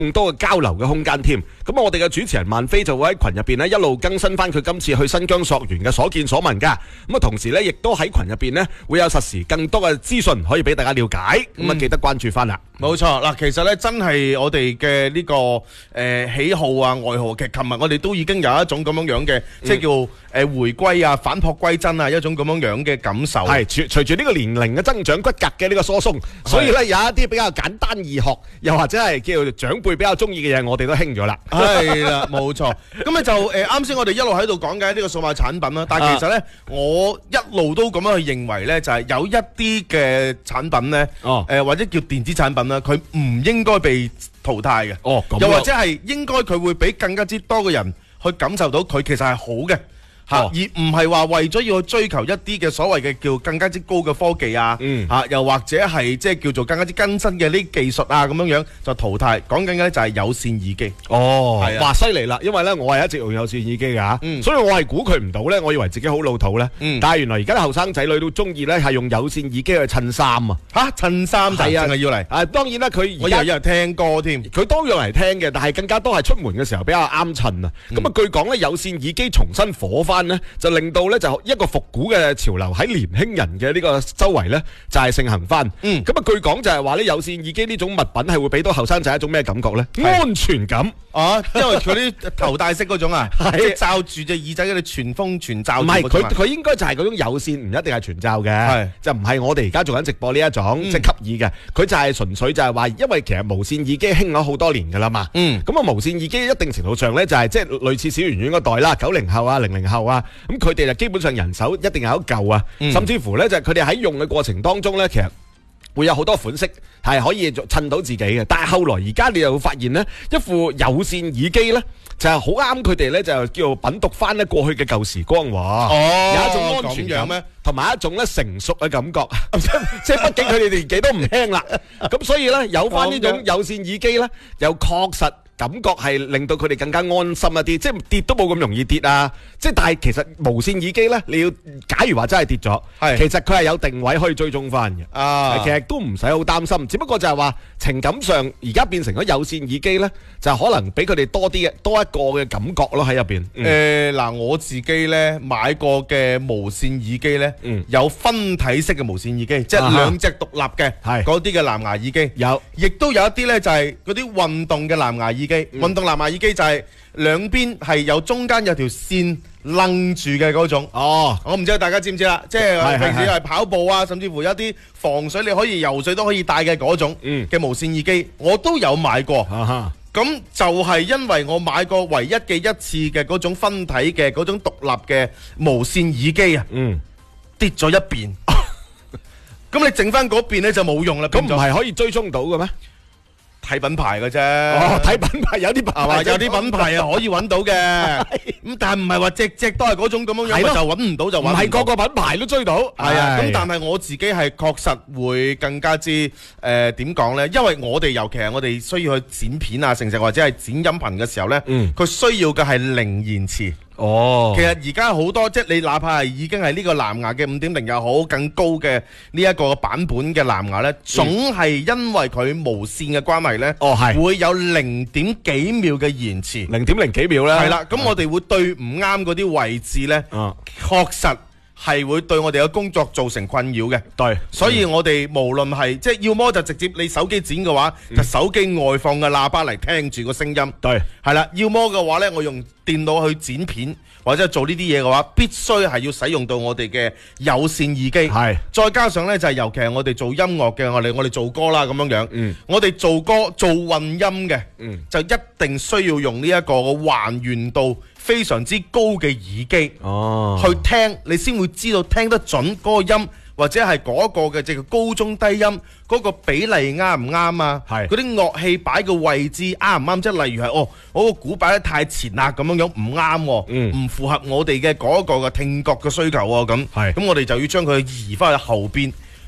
更多嘅交流嘅空間添。咁我哋嘅主持人萬飛就會喺群入邊呢一路更新翻佢今次去新疆溯源嘅所見所聞噶。咁啊，同時呢亦都喺群入邊呢會有實時更多嘅資訊可以俾大家了解。咁啊，記得關注翻啦。 冇錯嗱，其實呢真係我哋嘅呢個喜好啊愛好，其實琴日我哋都已經有一種咁樣樣嘅，即係叫回歸啊返璞歸真啊一種咁樣樣嘅感受。 係隨住呢個年齡嘅增長，骨骼嘅呢個疏鬆，所以呢有一啲比較簡單易學，又或者係叫做長輩比較中意嘅嘢，我哋都興咗啦。 係啦，冇錯。咁咧就啱先我哋一路喺度講緊呢個數碼產品啦，但係其實呢，我一路都咁樣去認為呢，就係有一啲嘅產品呢，或者叫電子產品啦，佢唔應該被淘汰嘅。又或者係應該佢會俾更加之多嘅人去感受到佢其實係好嘅。而唔係話為咗要去追求一啲嘅所謂嘅叫更加之高嘅科技啊，又或者係即係叫做更加之更新嘅呢啲技術啊咁樣樣就淘汰。講緊嘅就係有線耳機。係啊， 哇犀利啦！因為咧我係一直用有線耳機㗎，所以我係估佢唔到咧。我以為自己好老土咧，但係原來而家啲後生仔女都中意咧係用有線耳機去襯衫啊！ 襯衫係啊，淨係要嚟。 當然啦，佢我以為有人聽歌添， 佢都用嚟聽嘅，但係更加多係出門嘅時候比較啱襯啊！咁啊，據講咧有線耳機重新火翻咧，就令到咧就一個復古嘅潮流喺年輕人嘅呢個周圍咧就係盛行翻。咁啊，據講就係話咧有線耳機呢種物品係會俾到後生仔一種咩感覺咧？安全感因為佢啲頭戴式嗰種啊，即係罩住隻耳仔嗰啲全封全罩。唔係佢應該就係嗰種有線，唔一定係全罩嘅，就唔係我哋而家做緊直播呢一種即係吸耳嘅。佢就係純粹就係話，因為其實無線耳機興咗好多年噶啦嘛。咁啊無線耳機一定程度上咧就係即係類似小圓圓嗰代啦，90後啊00後啊，咁佢哋就基本上人手一定有一嚿啊，甚至乎咧就係佢哋喺用嘅過程當中咧，其實會有好多款式係可以襯到自己嘅。但係後來而家你又會發現咧，一副有線耳機咧就係好啱佢哋咧，就叫做品讀翻咧過去嘅舊時光喎。有一種安全感咩？同埋一種咧成熟嘅感覺，即係畢竟佢哋年紀都唔輕啦，咁所以咧有翻呢種有線耳機咧，又確實感覺係令到佢哋更加安心一啲，即係跌都冇咁容易跌啊！即係但係其實無線耳機咧，你要假如話真係跌咗，其實佢係有定位可以追蹤翻嘅，其實都唔使好擔心。只不過就係話情感上而家變成咗有線耳機咧，就可能俾佢哋多一個嘅感覺咯喺入邊。 嗱，我自己咧買過嘅無線耳機咧，有分體式嘅無線耳機，即係兩隻獨立嘅嗰啲嘅藍牙耳機，亦都有一啲咧就係嗰啲運動嘅藍牙耳機。運動藍牙耳機就係兩邊係有中間有條線楞住嘅嗰種。我唔知道大家知唔知啦，即係平時係跑步啊，甚至乎有啲防水你可以游水都可以戴嘅嗰種嘅無線耳機，我都有買過。咁就係因為我買過唯一嘅一次嘅嗰種分體嘅嗰種獨立嘅無線耳機啊，跌咗一邊，咁你整翻嗰邊咧就冇用啦。 咁唔係可以追蹤到嘅咩？ 睇品牌嘅啫， 睇品牌有啲品牌， 有啲品牌係可以揾到嘅，咁但係唔係話隻都係嗰種咁樣樣，就揾唔到就揾唔到。唔係個個品牌都追到，係啊。咁但係我自己係確實會更加之點講呢？因為我哋尤其係我哋需要去剪片啊、成或者係剪音頻嘅時候呢，佢需要嘅係零延遲。其實而家好多即係你哪怕係已經係呢個藍牙嘅5.0又好，更高嘅呢一個版本嘅藍牙呢，總係因為佢無線嘅關係呢，會有0.幾秒嘅延遲 ，0.0幾秒呢？係啦， 咁我哋會對唔啱嗰啲位置呢，確實係會對我哋嘅工作造成困擾嘅。對，所以我哋無論係即係要麼就直接你手機剪嘅話，就手機外放嘅喇叭嚟聽住個聲音。對，係啦，要麼嘅話呢，我用電腦去剪片或者做呢啲嘢嘅話，必須係要使用到我哋嘅有線耳機。係，再加上呢，就係尤其係我哋做音樂嘅，我哋做歌啦咁樣樣。我哋做歌做混音嘅，就一定需要用呢一個還原度非常之高嘅耳機去聽，你先會知道聽得準嗰個音，或者係嗰個嘅即係高中低音嗰個比例啱唔啱啊？係嗰啲樂器擺嘅位置啱唔啱？即係例如係我個鼓擺得太前啦，咁樣樣唔啱，唔符合我哋嘅嗰個嘅聽覺嘅需求喎。咁我哋就要將佢移翻去後邊。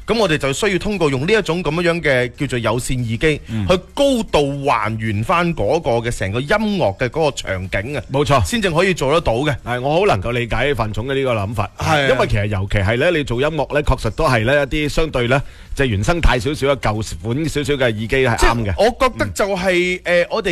咁我哋就需要通過用呢一種咁樣嘅叫做有線耳機，去高度還原翻嗰個嘅成個音樂嘅嗰個場景啊， 冇錯， 先至可以做得到嘅。 係，我好能夠理解范總嘅呢個諗法，係因為其實尤其係咧，你做音樂咧，確實都係咧一啲相對咧就原生態少少嘅舊款少少嘅耳機係啱嘅。 我覺得就係我哋。